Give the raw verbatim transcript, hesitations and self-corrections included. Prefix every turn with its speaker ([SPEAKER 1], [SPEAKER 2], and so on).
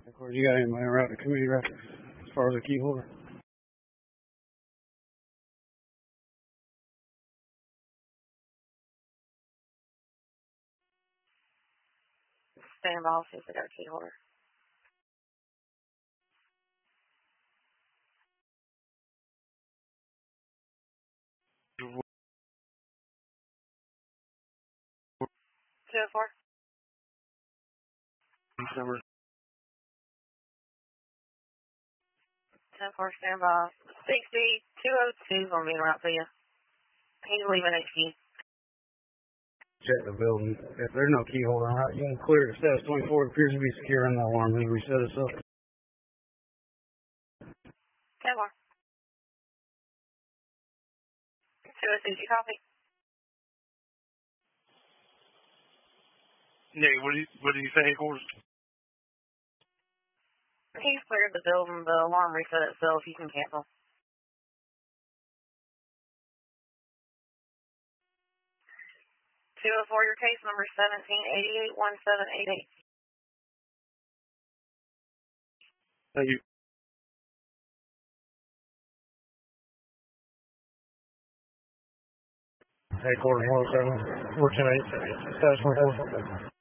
[SPEAKER 1] Of course, you got anybody around the community records as far as a key holder?
[SPEAKER 2] Stand by, see if they got a key holder. two oh four.
[SPEAKER 1] Number.
[SPEAKER 2] ten four, stand by. sixty, two oh two, gonna be around to you. He's leaving H Q.
[SPEAKER 1] Check the building. If there's no key holder on it, you can clear it. Status twenty-four appears to be secure in the alarm. He reset itself.
[SPEAKER 2] ten four. two oh two, you copy?
[SPEAKER 3] Yeah, what do you, what do you say, headquarters?
[SPEAKER 2] He's cleared the building. The alarm reset itself. You can cancel. two oh four, your case number seventeen eighty-eight one seven eight eight.
[SPEAKER 3] Thank you.
[SPEAKER 1] Headquarters one oh seven, four ten eight, status twenty-four.